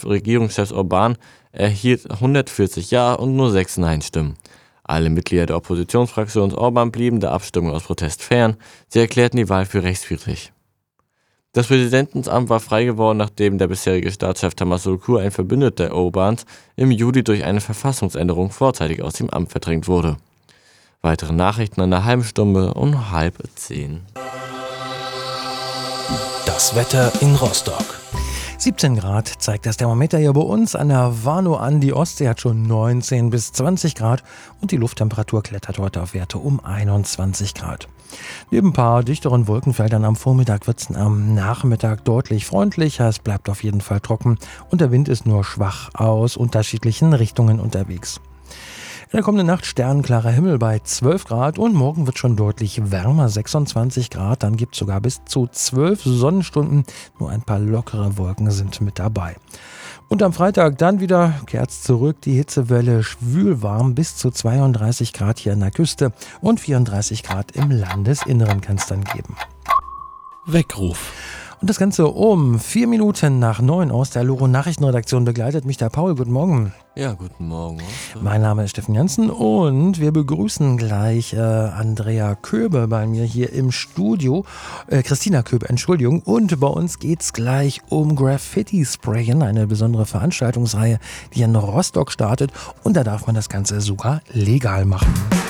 Regierungschefs Orbán erhielt 140 Ja- und nur 6 Nein-Stimmen. Alle Mitglieder der Oppositionsfraktion Orbán blieben der Abstimmung aus Protest fern. Sie erklärten die Wahl für rechtswidrig. Das Präsidentenamt war frei geworden, nachdem der bisherige Staatschef Tamassulkur, ein Verbündeter Orbáns, im Juli durch eine Verfassungsänderung vorzeitig aus dem Amt verdrängt wurde. Weitere Nachrichten an der halben Stunde um 9:30. Das Wetter in Rostock. 17 Grad zeigt das Thermometer hier bei uns an der Warnow an. Die Ostsee hat schon 19 bis 20 Grad und die Lufttemperatur klettert heute auf Werte um 21 Grad. Neben ein paar dichteren Wolkenfeldern am Vormittag wird es am Nachmittag deutlich freundlicher. Es bleibt auf jeden Fall trocken und der Wind ist nur schwach aus unterschiedlichen Richtungen unterwegs. In der kommenden Nacht sternklarer Himmel bei 12 Grad und morgen wird schon deutlich wärmer, 26 Grad. Dann gibt es sogar bis zu 12 Sonnenstunden. Nur ein paar lockere Wolken sind mit dabei. Und am Freitag dann wieder kehrt's zurück, die Hitzewelle schwülwarm bis zu 32 Grad hier an der Küste und 34 Grad im Landesinneren kann es dann geben. Weckruf. Und das Ganze um 4 Minuten nach 9 aus der Loro Nachrichtenredaktion begleitet mich der Paul. Guten Morgen. Ja, guten Morgen. Mein Name ist Steffen Jansen und wir begrüßen gleich Andrea Köbe bei mir hier im Studio. Christina Köbe, Entschuldigung. Und bei uns geht's gleich um Graffiti-Sprayen, eine besondere Veranstaltungsreihe, die in Rostock startet. Und da darf man das Ganze sogar legal machen.